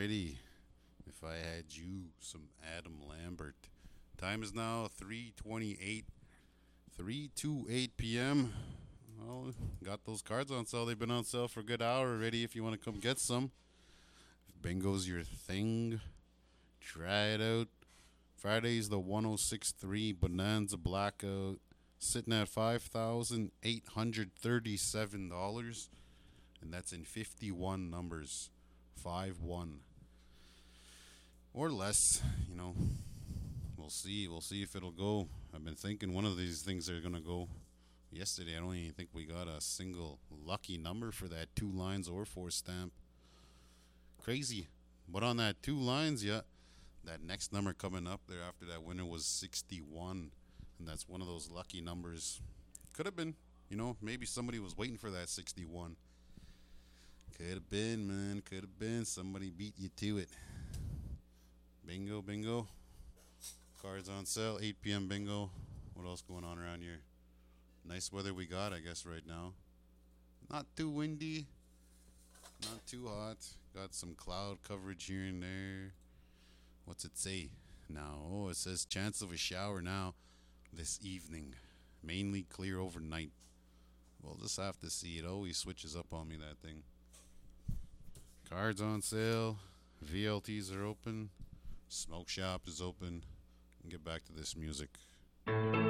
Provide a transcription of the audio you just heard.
already. If I had you, some Adam Lambert. Time is now 3:28, 3:28 p.m. Well, got those cards on sale. They've been on sale for a good hour already. If you want to come get some, if bingo's your thing, try it out. Friday's the 1063 Bonanza Blackout, sitting at $5,837, and that's in 51 numbers, 5-1 or less. We'll see. We'll see if it'll go. I've been thinking one of these things are gonna go. Yesterday, I don't even think we got a single lucky number for that 2 lines or 4 stamp. Crazy. But on that 2 lines, yeah, that next number coming up there after that winner was 61. And that's one of those lucky numbers. Could have been, maybe somebody was waiting for that 61. Could have been, man. Could have been. Somebody beat you to it. Bingo, bingo. Cards on sale, 8 p.m. bingo. What else going on around here? Nice weather we got, I guess, right now. Not too windy. Not too hot. Got some cloud coverage here and there. What's it say now? Oh, it says chance of a shower now this evening. Mainly clear overnight. We'll just have to see. It always switches up on me, that thing. Cards on sale. VLTs are open. Smoke shop is open. And get back to this music.